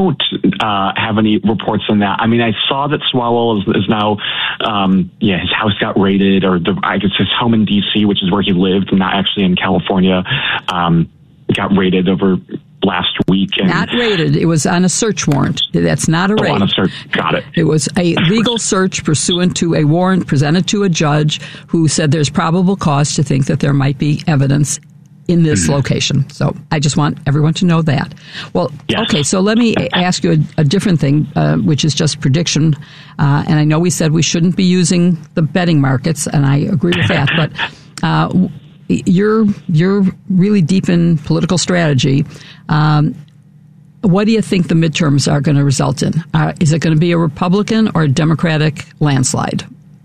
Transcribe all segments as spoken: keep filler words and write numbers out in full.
don't uh, have any reports on that. I mean, I saw that Swalwell is, is now, um, yeah, his house got raided, or the, I guess his home in D C, which is where he lived, not actually in California, um, got raided over last week. And not raided. It was on a search warrant. That's not a raid. Oh, on a search. Got it. It was a legal search pursuant to a warrant presented to a judge who said there's probable cause to think that there might be evidence in this mm-hmm. location. So I just want everyone to know that. Well, yes. Okay, so let me ask you a, a different thing, uh, which is just prediction. Uh, and I know we said we shouldn't be using the betting markets, and I agree with that, but uh, You're you're really deep in political strategy. Um, what do you think the midterms are going to result in? Uh, is it going to be a Republican or a Democratic landslide?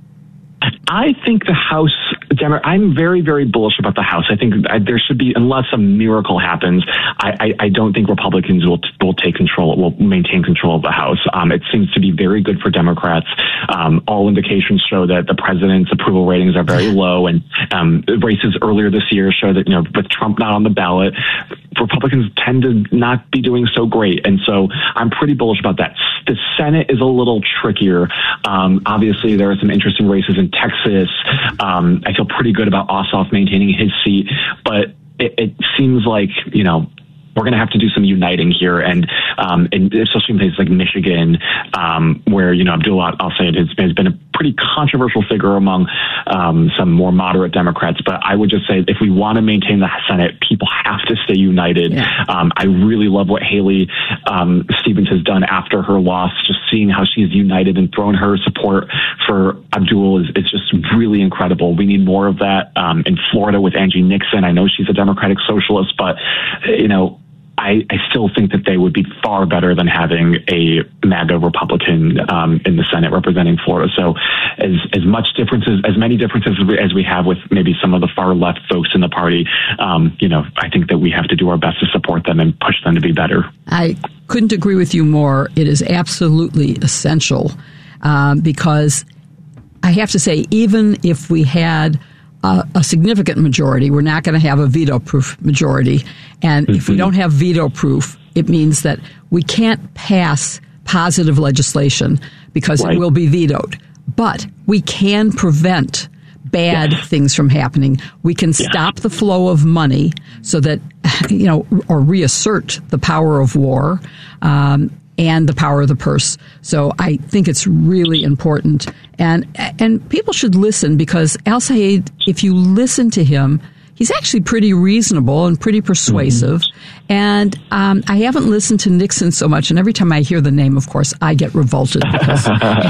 I think the House, I'm very, very bullish about the House. I think there should be, unless a miracle happens, I, I, I don't think Republicans will will take control, will maintain control of the House. Um, it seems to be very good for Democrats. Um, all indications show that the president's approval ratings are very low, and um, races earlier this year show that, you know, with Trump not on the ballot, Republicans tend to not be doing so great. And so I'm pretty bullish about that. The Senate is a little trickier. Um, obviously, there are some interesting races in Texas. Um, I feel pretty good about Ossoff maintaining his seat, but it, it seems like, you know, we're going to have to do some uniting here, and um, and especially in places like Michigan, um, where, you know, Abdullah, I'll say it, has, has been a pretty controversial figure among um, some more moderate Democrats. But I would just say, if we want to maintain the Senate, people have to stay united. Yeah. Um, I really love what Haley um, Stevens has done after her loss. Just seeing how she's united and thrown her support for Abdul is, is just really incredible. We need more of that. Um, in Florida with Angie Nixon, I know she's a Democratic socialist, but, you know, I, I still think that they would be far better than having a MAGA Republican um, in the Senate representing Florida. So as as much differences, as many differences as we have with maybe some of the far left folks in the party, um, you know, I think that we have to do our best to support them and push them to be better. I couldn't agree with you more. It is absolutely essential um, because I have to say, even if we had A, a significant majority, we're not going to have a veto-proof majority. And mm-hmm. if we don't have veto-proof, it means that we can't pass positive legislation because right. it will be vetoed. But we can prevent bad yes. things from happening. We can yes. stop the flow of money so that, you know, or reassert the power of war. Um, and the power of the purse. So I think it's really important. And and people should listen, because Al-Sayed, if you listen to him, he's actually pretty reasonable and pretty persuasive. Mm-hmm. And um, I haven't listened to Nixon so much. And every time I hear the name, of course, I get revolted, because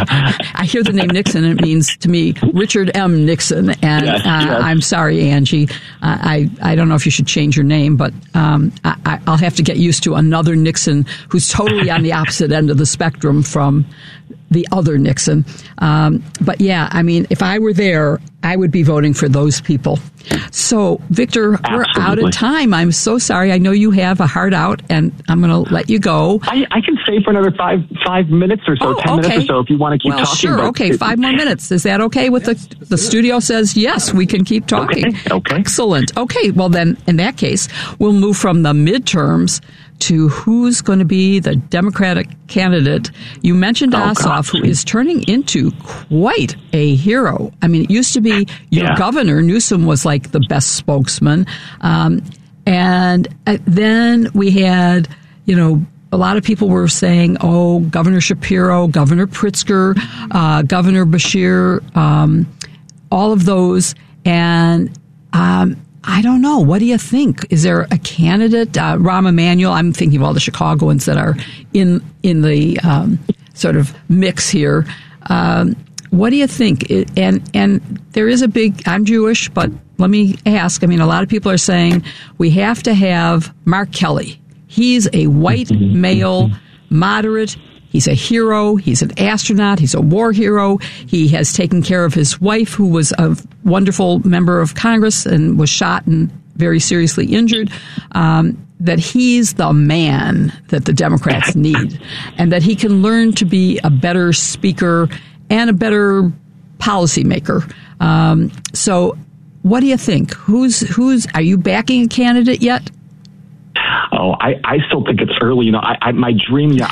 I hear the name Nixon, and it means to me Richard M. Nixon. And yes, uh, yes. I'm sorry, Angie. Uh, I, I don't know if you should change your name, but um, I, I'll have to get used to another Nixon who's totally on the opposite end of the spectrum from the other Nixon. Um, but yeah, I mean, if I were there, I would be voting for those people. So, Victor, Absolutely. We're out of time. I'm so sorry. I know you have a heart out, and I'm going to let you go. I, I can stay for another five five minutes or so, oh, ten okay. minutes or so, if you want to keep well, talking. Sure, okay, it, five more minutes. Is that okay with the the studio? Says yes, we can keep talking. Okay, okay. Excellent. Okay, well then, in that case, we'll move from the midterms to who's going to be the Democratic candidate. You mentioned oh, Ossoff, who is turning into quite a hero. I mean, it used to be your yeah. governor. Newsom was like the best spokesman. Um, and then we had, you know, a lot of people were saying, oh, Governor Shapiro, Governor Pritzker, uh, Governor Beshear, um, all of those. And um I don't know. What do you think? Is there a candidate? Uh, Rahm Emanuel, I'm thinking of all the Chicagoans that are in in the um, sort of mix here. Um, what do you think? It, and and there is a big, I'm Jewish, but let me ask. I mean, a lot of people are saying we have to have Mark Kelly. He's a white male, moderate. He's a hero. He's an astronaut. He's a war hero. He has taken care of his wife, who was a wonderful member of Congress and was shot and very seriously injured. Um, that he's the man that the Democrats need, and that he can learn to be a better speaker and a better policymaker. Um, so, what do you think? Who's who's? Are you backing a candidate yet? Oh, I, I still think it's early. You know, I, I my dream. You know,